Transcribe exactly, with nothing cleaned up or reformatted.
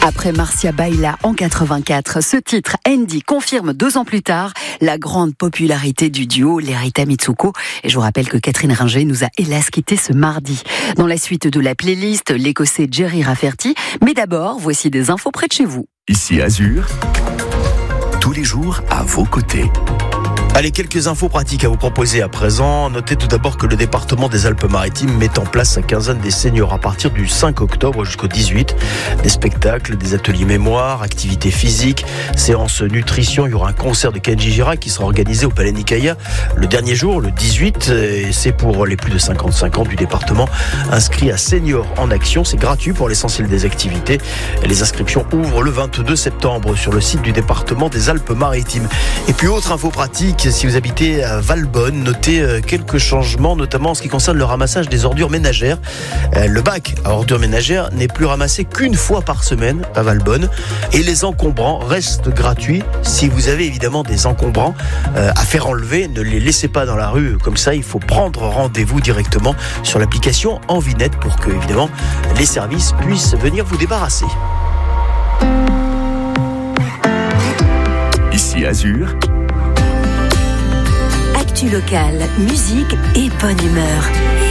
Après Marcia Baila en quatre-vingt-quatre, ce titre, Andy, confirme deux ans plus tard la grande popularité du duo, les Rita Mitsuko. Et je vous rappelle que Catherine Ringer nous a hélas quitté ce mardi. Dans la suite de la playlist, l'Écossais Jerry Rafferty. Mais d'abord, voici des infos près de chez vous. Ici Azur, tous les jours à vos côtés. Allez, quelques infos pratiques à vous proposer à présent. Notez tout d'abord que le département des Alpes-Maritimes met en place sa quinzaine des seniors à partir du cinq octobre jusqu'au dix-huit. Des spectacles, des ateliers mémoire, activités physiques, séances nutrition. Il y aura un concert de Kenji Girac qui sera organisé au Palais Nicaïa le dernier jour, le dix-huit. Et c'est pour les plus de cinquante-cinq ans du département inscrits à Seniors en Action. C'est gratuit pour l'essentiel des activités. Et les inscriptions ouvrent le vingt-deux septembre sur le site du département des Alpes-Maritimes. Et puis, autre info pratique, si vous habitez à Valbonne, notez quelques changements, notamment en ce qui concerne le ramassage des ordures ménagères. Le bac à ordures ménagères n'est plus ramassé qu'une fois par semaine à Valbonne. Et les encombrants restent gratuits. Si vous avez évidemment des encombrants à faire enlever, ne les laissez pas dans la rue comme ça. Il faut prendre rendez-vous directement sur l'application Envinette pour que, évidemment, les services puissent venir vous débarrasser. Ici Azur, actu locale, musique et bonne humeur.